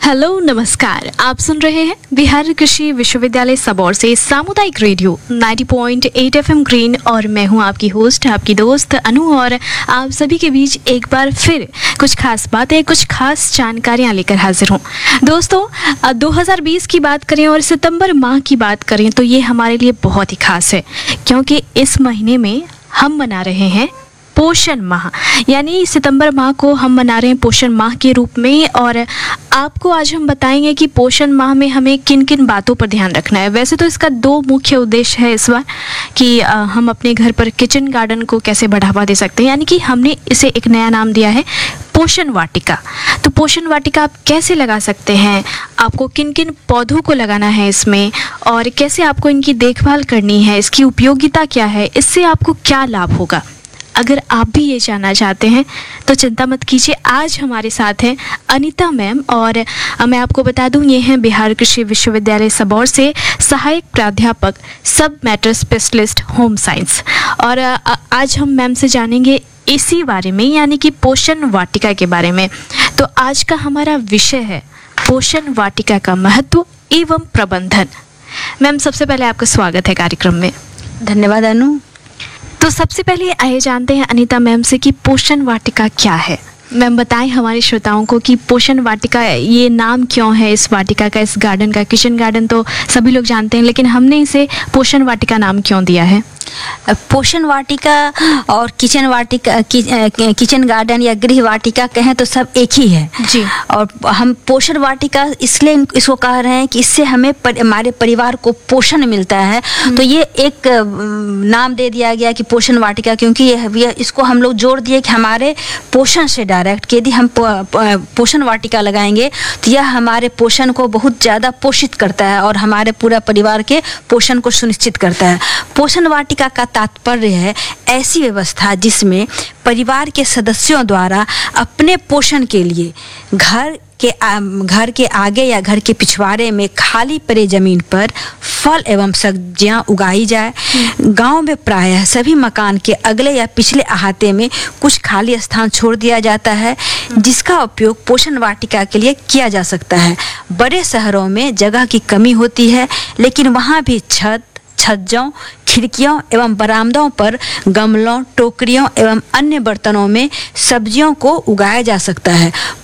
Hello नमस्कार, आप सुन रहे हैं बिहार कृषि विश्वविद्यालय सबौर से सामुदायिक रेडियो 90.8 एफएम ग्रीन और मैं हूं आपकी होस्ट, आपकी दोस्त अनु। और आप सभी के बीच एक बार फिर कुछ खास बातें, कुछ खास जानकारियां लेकर हाजिर हूं। दोस्तों, 2020 की बात करें और सितंबर माह की बात करें तो ये हमारे लिए बहुत ही खास है, क्योंकि इस महीने में हम मना रहे हैं पोषण माह। यानी सितंबर माह को हम मना रहे हैं पोषण माह के रूप में। और आपको आज हम बताएंगे कि पोषण माह में हमें किन किन बातों पर ध्यान रखना है। वैसे तो इसका दो मुख्य उद्देश्य है इस बार कि हम अपने घर पर किचन गार्डन को कैसे बढ़ावा दे सकते हैं, यानी कि हमने इसे एक नया नाम दिया है पोषण वाटिका। तो पोषण वाटिका आप कैसे लगा सकते हैं, आपको किन किन पौधों को लगाना है इसमें, और कैसे आपको इनकी देखभाल करनी है, इसकी उपयोगिता क्या है, इससे आपको क्या लाभ होगा। अगर आप भी ये जानना चाहते हैं तो चिंता मत कीजिए, आज हमारे साथ हैं अनीता मैम। और मैं आपको बता दूं, ये हैं बिहार कृषि विश्वविद्यालय सबौर से सहायक प्राध्यापक, सब मैटर स्पेशलिस्ट होम साइंस। और आज हम मैम से जानेंगे इसी बारे में, यानी कि पोषण वाटिका के बारे में। तो आज का हमारा विषय है पोषण वाटिका का महत्व एवं प्रबंधन। मैम, सबसे पहले आपका स्वागत है कार्यक्रम में। धन्यवाद अनु। तो सबसे पहले आइए जानते हैं अनीता मैम से कि पोषण वाटिका क्या है। मैम बताएं हमारे श्रोताओं को कि पोषण वाटिका, ये नाम क्यों है इस वाटिका का, इस गार्डन का। किचन गार्डन तो सभी लोग जानते हैं, लेकिन हमने इसे पोषण वाटिका नाम क्यों दिया है? पोषण वाटिका और किचन वाटिका, किचन गार्डन या गृह वाटिका कहें तो सब एक ही है जी। और हम पोषण वाटिका इसलिए इसको कह रहे हैं कि इससे हमें हमारे परिवार को पोषण मिलता है। तो ये एक नाम दे दिया गया कि पोषण वाटिका, क्योंकि यह इसको हम लोग जोड़ दिए कि हमारे पोषण से डायरेक्ट, यदि हम पोषण वाटिका लगाएंगे तो यह हमारे पोषण को बहुत ज़्यादा पोषित करता है और हमारे पूरा परिवार के पोषण को सुनिश्चित करता है। पोषण वाटिका का तात्पर्य है ऐसी व्यवस्था जिसमें परिवार के सदस्यों द्वारा अपने पोषण के लिए घर के आगे या घर के पिछवाड़े में खाली पड़े जमीन पर फल एवं सब्जियां उगाई जाए। गांव में प्रायः सभी मकान के अगले या पिछले अहाते में कुछ खाली स्थान छोड़ दिया जाता है, जिसका उपयोग पोषण वाटिका के लिए किया जा सकता है। बड़े शहरों में जगह की कमी होती है, लेकिन वहां भी छज्जों, खिड़कियों एवं बरामदों पर गमलों, टोकरियों एवं अन्य बर्तनों में सब्जियों को उगाया जा सकता है।